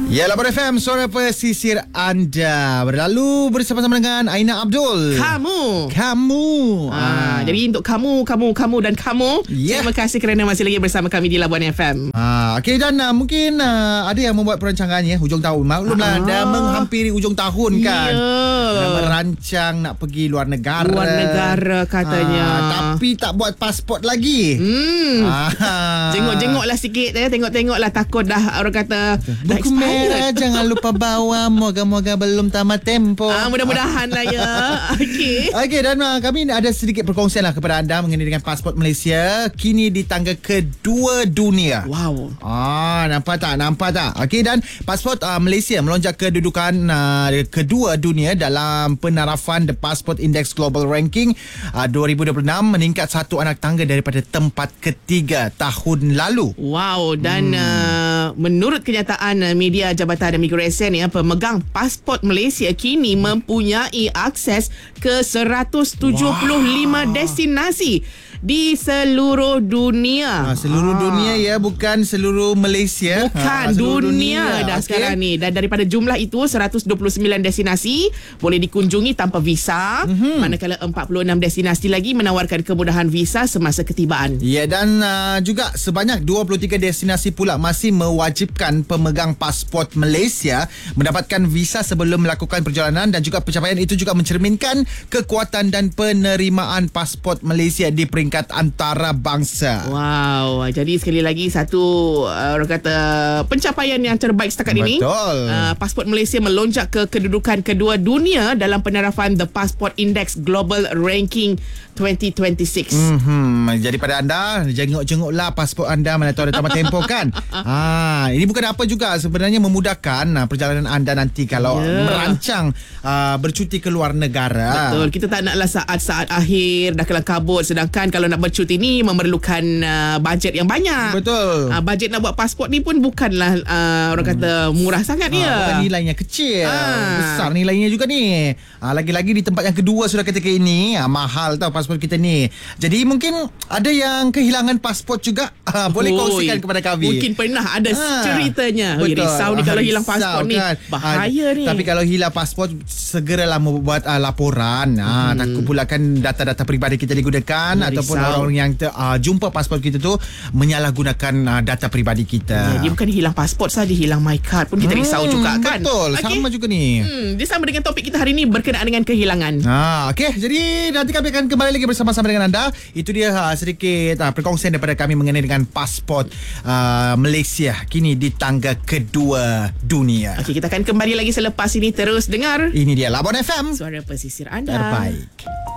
Ya, Lapan FM, suara pesisir anda. Berlalu bersama-sama dengan Aina Abdul. Kamu. Jadi untuk kamu dan kamu, terima kasih kerana masih lagi bersama kami di Labuan FM. Okey, dan mungkin ada yang membuat perancangannya hujung tahun. Maklumlah, dah menghampiri hujung tahun kan. Dah merancang nak pergi luar negara. Luar negara katanya. Tapi tak buat pasport lagi. Jenguk-jenguklah sikit, tengok-tengoklah, takut dah orang kata buku merah jangan lupa bawa. Moga-moga belum tamat tempoh. Mudah-mudahan lah ya. Okey, dan kami ada sedikit perkongsian lah kepada anda mengenai dengan pasport Malaysia kini di tangga kedua dunia. Wow. Nampak tak? Okey, dan pasport Malaysia melonjak kedudukan kedua dunia dalam penarafan The Passport Index Global Ranking 2026, meningkat satu anak tangga daripada tempat ketiga tahun lalu. Wow, dan menurut kenyataan media Jabatan Imigresen, pemegang pasport Malaysia kini mempunyai akses ke 175 destinasi di seluruh dunia. Seluruh dunia ya, bukan seluruh Malaysia. Bukan, dunia dah sekarang ni. Dan daripada jumlah itu 129 destinasi boleh dikunjungi tanpa visa, manakala 46 destinasi lagi menawarkan kemudahan visa semasa ketibaan. Ya, dan juga sebanyak 23 destinasi pula masih mewajibkan pemegang pasport Malaysia mendapatkan visa sebelum melakukan perjalanan, dan juga pencapaian itu juga mencerminkan kekuatan dan penerimaan pasport Malaysia di peringkat antarabangsa. Wow, jadi sekali lagi satu orang kata pencapaian yang terbaik setakat ini. Betul. Pasport Malaysia melonjak ke kedudukan kedua dunia dalam penarafan The Passport Index Global Ranking 2026. Jadi pada anda, jenguk-jenguklah pasport anda, mana tahu ada tamat tempoh kan. Ini bukan apa juga, sebenarnya memudahkan perjalanan anda nanti kalau merancang bercuti ke luar negara. Betul, kita tak naklah saat-saat akhir dah kelang kabut, sedangkan kalau nak bercuti ni memerlukan bajet yang banyak. Betul. Bajet nak buat pasport ni pun bukanlah orang kata murah sangat dia. Bukan nilainya kecil, besar nilainya juga ni. Lagi-lagi di tempat yang kedua sudah ketika ini, mahal tau pasport kita ni. Jadi mungkin ada yang kehilangan pasport juga. Boleh kongsikan kepada kami. Mungkin pernah ada ceritanya. Risau ni kalau hilang pasport ni kan. Bahaya ni. Tapi kalau hilang pasport, segeralah membuat laporan. Takut pula kan data-data peribadi kita digunakan, ataupun orang yang jumpa pasport kita tu menyalahgunakan data peribadi kita. Dia bukan hilang pasport saja, hilang my card pun kita risau juga kan. Betul, sama juga ni. Dia sama dengan topik kita hari ni berkenaan dengan kehilangan. Okey, jadi nanti kami akan kembali lagi bersama-sama dengan anda. Itu dia sedikit perkongsian daripada kami mengenai dengan pasport Malaysia kini di tangga kedua dunia. Okey, kita akan kembali lagi selepas ini. Terus dengar. Ini dia Labuan FM, suara pesisir anda terbaik.